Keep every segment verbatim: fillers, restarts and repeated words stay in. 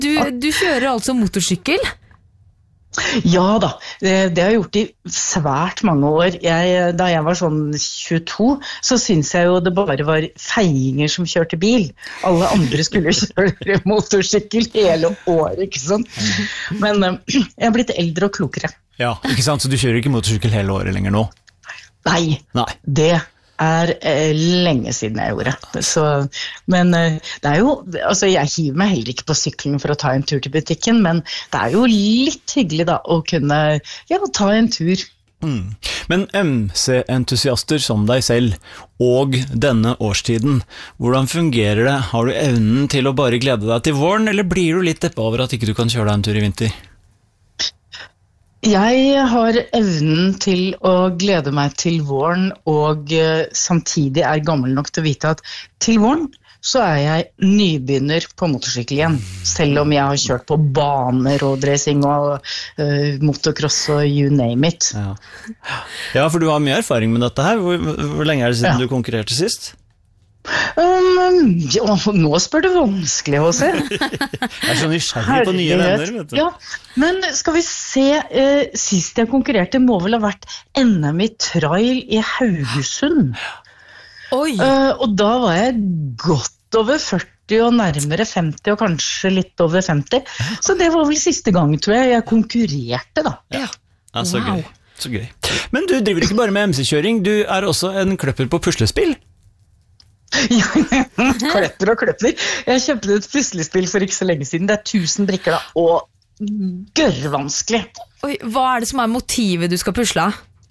Du, du kjører altså motorsykkel? Ja da, det, det har jeg gjort i svært mange år. Jeg, da jeg var sånn tjueto, så synes jeg jo det bare var feiginger som kjørte bil. Alle andre skulle kjøre motorsykkel hele året, ikke sant? Men uh, jeg har blitt eldre og klokere. Ja, ikke sant? Så du kjører ikke motorsykkel hele året lenger nå? Nei, Nei. det er eh, lenge siden jeg gjorde det. Så, men eh, det er jo, altså jeg hiver meg heller ikke på syklen for å ta en tur til butikken, men det er jo litt hyggelig da å kunne ja, ta en tur. Mm. Men M C-entusiaster som deg selv og denne årstiden, hvordan fungerer det? Har du evnen til å bare glede deg til våren, eller blir du litt deppet over at ikke du kan kjøre deg en tur i vinter? Jeg har evnen til å glede meg til våren, og uh, samtidig er gammel nok til å vite at til våren så er jeg nybegynner på motorsykkel igjen, selv om jeg har kjørt på baner og dressing og uh, motocross og you name it. Ja. ja, for du har mye erfaring med dette her. Hvor, hvor lenge er det siden ja. du konkurrerte sist? Um, ja, nå spør du vanskelig å se. Jeg er så nysgjerrig på nye venner, vet du. Ja, men skal vi se, uh, sist jeg konkurrerte må vel ha vært N M i trail i Haugesund. Oi. Uh, og da var jeg godt over førti og nærmere femti og kanskje litt over femti. Så det var vel siste gang, tror jeg, jeg konkurrerte da. Ja, ja så wow. gøy. Så gøy. Men du driver ikke bare med M C-kjøring, du er også en kløpper på puslespill. Ja, klepper og klepper. Jeg kjøpte et puslespill for ikke så lenge siden. Det er tusen brikker da, og gørrvanskelig. Oi, hva er det som er motivet du skal pusle?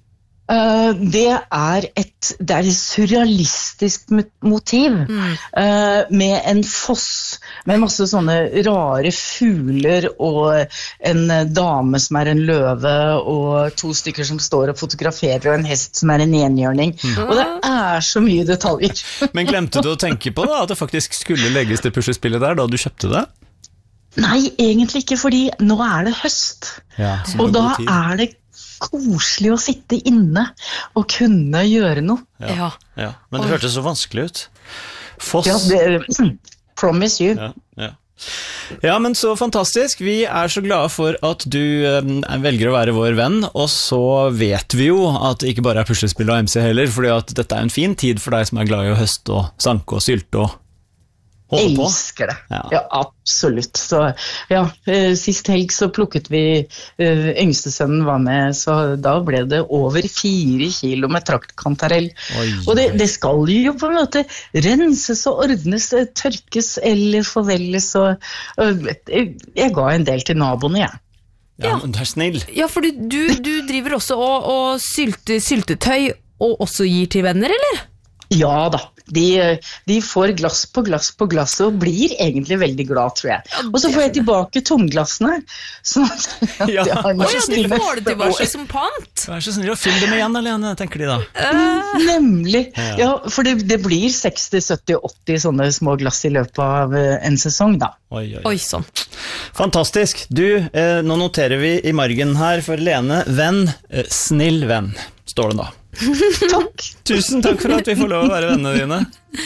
Uh, det er et det er et surrealistisk motiv mm. uh, med en foss med masse sånne rare fugler og en dame som er en løve og to stykker som står og fotograferer og en hest som er en enhjørning mm. og det er så mye detaljer. Men glemte du å tenke på da, at det faktisk skulle legges til puslespillet der da du kjøpte det? Nei, egentlig ikke, fordi nå er det høst ja, og da er det koselig å sitte inne og kunne gjøre noe. Ja, ja. Men det hørtes så vanskelig ut. Foss. Ja, det, promise you. Ja, ja. ja, men så fantastisk. Vi er så glade for at du eh, velger å være vår venn, og så vet vi jo at det ikke bare er puslespill og M C heller, fordi at dette er en fin tid for deg som er glad i å høste og sanke og sylte og Jeg elsker det. Ja. ja, absolutt. Så, ja, sist helg så plukket vi, uh, yngste sønnen var med, så da ble det over fire kilo med traktkantarell. Oi, og det, det skal jo på en måte renses og ordnes, tørkes eller forvelles, og uh, jeg, jeg ga en del til naboene, jeg. Ja, men du er snill. Ja, for du, du, du driver også og, og sylter syltetøy, og også gir til venner, eller? Ja da, de, de får glass på glass på glass og blir egentlig veldig glad, tror jeg. Og så får jeg tilbake tomglassene. Så, ja, ja, du får det tilbake som pant. Vær så snill, og fyll det med igjen, Alene, tenker de da. Uh. Nemlig. Ja, for det, det blir seksti, sytti, åtti sånne små glass i løpet av en sesong da. Oi, oi. Oi, sånn. Fantastisk. Du, eh, nå noterer vi i margen her for Lene, venn, eh, snill venn, står det da. Takk. Tusen takk for at vi får lov å være vennene dine.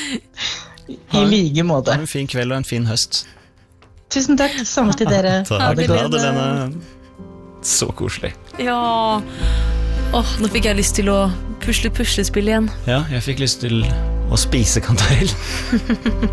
I like måte. Ha en fin kveld og en fin høst. Tusen takk, samme til dere. Takk, ha det, Lene. Så koselig. Ja. Åh, nå fikk jeg lyst til å pusle puslespill igjen. Ja, jeg fikk lyst til å spise kantarell.